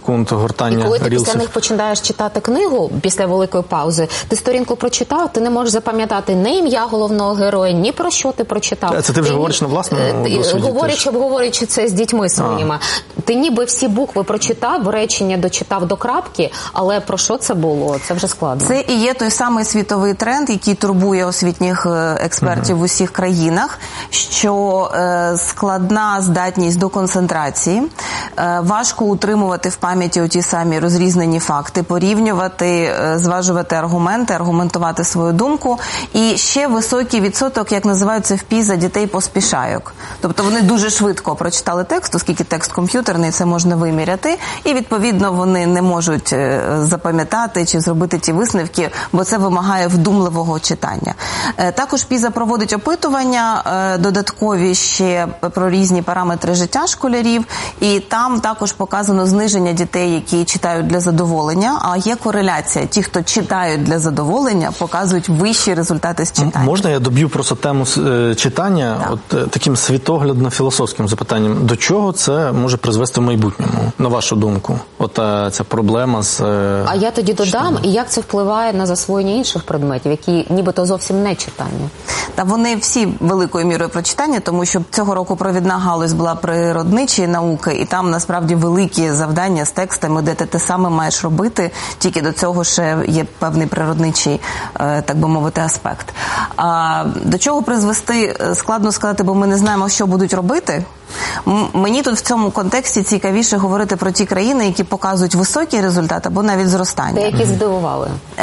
секунд гортання І коли ти рілсів. після них починаєш читати книгу, після великої паузи, ти сторінку прочитав, ти не можеш запам'ятати ні ім'я головного героя, ні про що ти прочитав. Це ти вже говориш на власному досвіді? Говорячи це з дітьми своїми. Ти ніби всі букви прочитав, речення дочитав до крапки, але про що це було? Це вже складно. Це і є той самий світовий тренд, який турбує освітніх експертів в усіх країнах, що складна здатність до концентрації, важко утримувати в пам'яті оті самі розрізнені факти, порівнювати, зважувати аргументи, аргументувати свою думку. І ще високий відсоток, як називаються в ПІЗа, дітей поспішайок. Тобто вони дуже швидко прочитали текст, оскільки текст комп'ютерний, це можна виміряти, і відповідно вони не можуть запам'ятати чи зробити ті висновки, бо це вимагає вдумливого читання. Також ПІЗа проводить опитування додаткові ще про різні параметри життя школярів, і там також показано зниження дітей, які читають для задоволення, а є кореляція. Ті, хто читають для задоволення, показують вищі результати з читання. Можна я доб'ю просто тему читання таким світоглядно-філософським запитанням? До чого це може призвести в майбутньому, на вашу думку? Ця проблема з... А я тоді додам, і як це впливає на засвоєння інших предметів, які нібито зовсім не читання? Та вони всі великою мірою про читання, тому що цього року провідна галузь була природничі науки, і там насправді великі завдання з текстами, де ти те саме маєш робити, тільки до цього ще є певний природничий, так би мовити, аспект. А до чого призвести, складно сказати, бо ми не знаємо, що будуть робити. Мені тут в цьому контексті цікавіше говорити про ті країни, які показують високий результат або навіть зростання. Які здивували?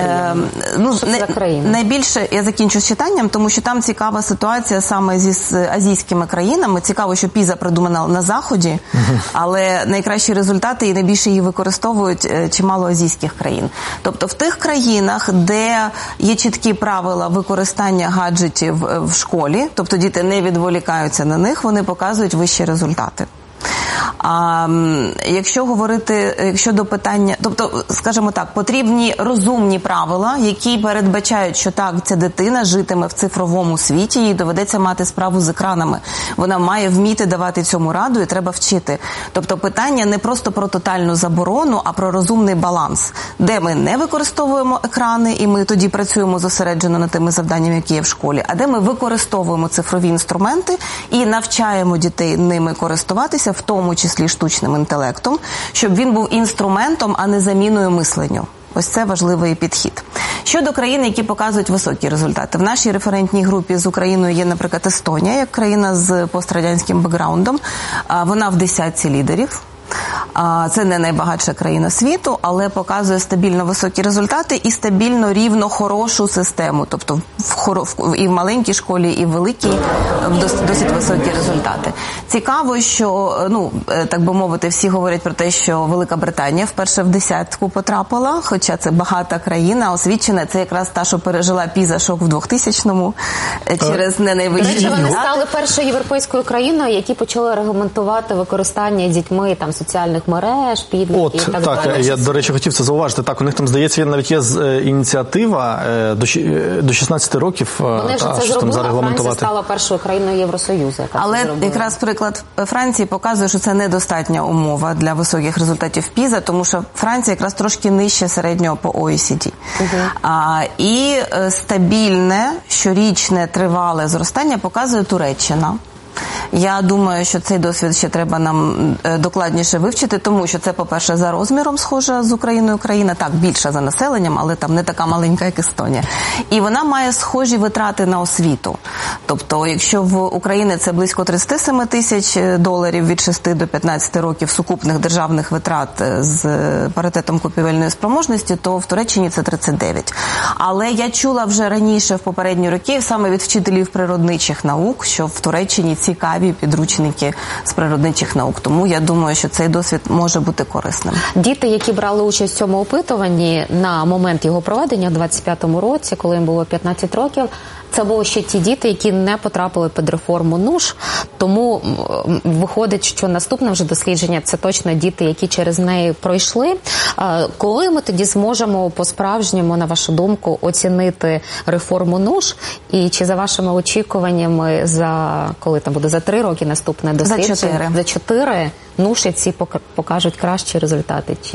Найбільше я закінчу з читанням, тому що там цікава ситуація саме зі азійськими країнами. Цікаво, що ПІЗа придумана на Заході, але найкращі результати і найбільше її використовують чимало азійських країн. Тобто в тих країнах, де є чіткі правила використання гаджетів в школі, тобто діти не відволікаються на них, вони показують вищі результати. А якщо до питання, тобто, скажімо так, потрібні розумні правила, які передбачають, що так, ця дитина житиме в цифровому світі, їй доведеться мати справу з екранами. Вона має вміти давати цьому раду і треба вчити. Тобто питання не просто про тотальну заборону, а про розумний баланс, де ми не використовуємо екрани, і ми тоді працюємо зосереджено над тими завданнями, які є в школі, а де ми використовуємо цифрові інструменти і навчаємо дітей ними користуватися, в тому числі штучним інтелектом, щоб він був інструментом, а не заміною мисленню. Ось це важливий підхід. Щодо країн, які показують високі результати. В нашій референтній групі з Україною є, наприклад, Естонія, як країна з пострадянським бекграундом. Вона в десятці лідерів. Це не найбагатша країна світу, але показує стабільно високі результати і стабільно рівно хорошу систему. Тобто і в маленькій школі, і в великій досить високі результати. Цікаво, що, так би мовити, всі говорять про те, що Велика Британія вперше в десятку потрапила, хоча це багата країна, освічена. Це якраз та, що пережила ПІЗа-шок в 2000-му через не найвищі результати. Вони стали першою європейською країною, які почали регламентувати використання дітьми соціальних мереж, підлітків і так далі. Так, я, до речі, хотів це зауважити. Так, у них там, здається, навіть є ініціатива до 16 років, вони вже це зробили, Франція стала першою країною Євросоюзу, яка але якраз приклад Франції показує, що це недостатня умова для високих результатів ПІЗа, тому що Франція якраз трошки нижче середнього по OECD. І стабільне, щорічне, тривале зростання показує Туреччина. Я думаю, що цей досвід ще треба нам докладніше вивчити, тому що це, по-перше, за розміром схожа з Україною країна, так, більша за населенням, але там не така маленька, як Естонія. І вона має схожі витрати на освіту. Тобто, якщо в Україні це близько 37 тисяч доларів від 6 до 15 років сукупних державних витрат з паритетом купівельної спроможності, то в Туреччині це 39. Але я чула вже раніше, в попередні роки, саме від вчителів природничих наук, що в Туреччині цікаві підручники з природничих наук. Тому я думаю, що цей досвід може бути корисним. Діти, які брали участь в цьому опитуванні на момент його проведення в 25-му році, коли їм було 15 років, це були ще ті діти, які не потрапили під реформу НУШ. Тому виходить, що наступне вже дослідження – це точно діти, які через неї пройшли. Коли ми тоді зможемо по-справжньому, на вашу думку, оцінити реформу НУШ? І чи за вашими очікуваннями, коли там буде за 3 роки наступне дослідження? За 4. За 4 НУШівці покажуть кращі результати?